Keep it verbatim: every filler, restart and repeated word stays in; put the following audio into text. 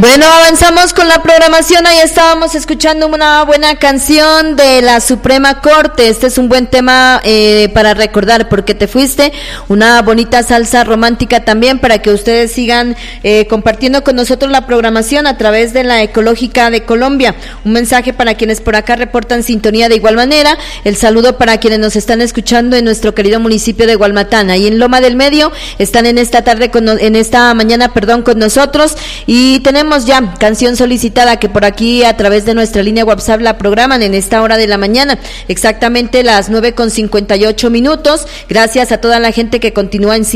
Bueno, avanzamos con la programación. Ahí estábamos escuchando una buena canción de la Suprema Corte. Este es un buen tema eh, para recordar, porque te fuiste. Una bonita salsa romántica también para que ustedes sigan eh, compartiendo con nosotros la programación a través de la Ecológica de Colombia. Un mensaje para quienes por acá reportan sintonía de igual manera. El saludo para quienes nos están escuchando en nuestro querido municipio de Gualmatán. Ahí en Loma del Medio están en esta tarde, con, en esta mañana, perdón, con nosotros. Y tenemos ya canción solicitada que por aquí a través de nuestra línea WhatsApp la programan en esta hora de la mañana, exactamente las nueve con cincuenta y ocho minutos. Gracias a toda la gente que continúa en